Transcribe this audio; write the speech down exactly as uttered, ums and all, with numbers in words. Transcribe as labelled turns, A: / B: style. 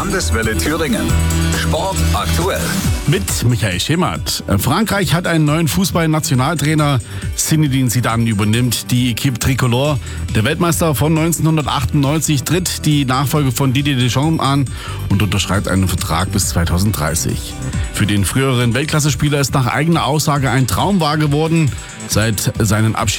A: Landeswelle Thüringen. Sport aktuell.
B: Mit Michael Schemert. Frankreich hat einen neuen Fußball-Nationaltrainer. Zinedine Zidane übernimmt die Equipe Tricolore. Der Weltmeister von neunzehnhundertachtundneunzig tritt die Nachfolge von Didier Deschamps an und unterschreibt einen Vertrag bis zweitausenddreißig. Für den früheren Weltklasse-Spieler ist nach eigener Aussage ein Traum wahr geworden. Seit seinem Abschied